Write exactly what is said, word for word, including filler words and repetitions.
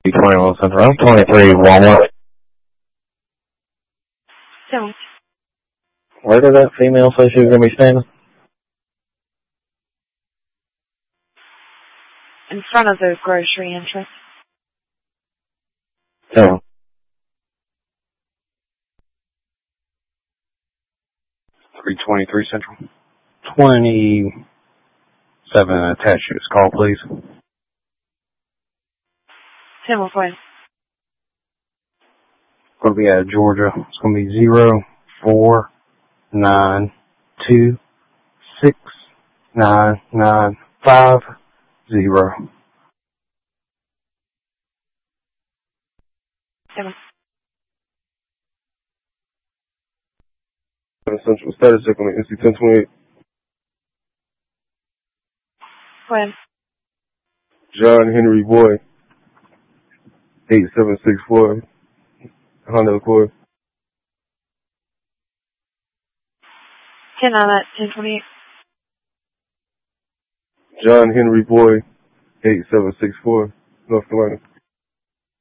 twenty-one Central. I'm twenty-three Walmart. Don't. Where did that female say she was going to be standing? In front of the grocery entrance. Ten. three twenty-three Central. twenty-seven attached to this call, please. ten one five. Going to be out of Georgia. It's going to be zero four nine two six nine nine five zero. Seven. Central status check on the N C ten twenty-eight. When? John Henry Boy, eight seven six four, Honda Accord. ten on that, ten twenty-eight. John Henry Boy, eight seven six four, North Carolina.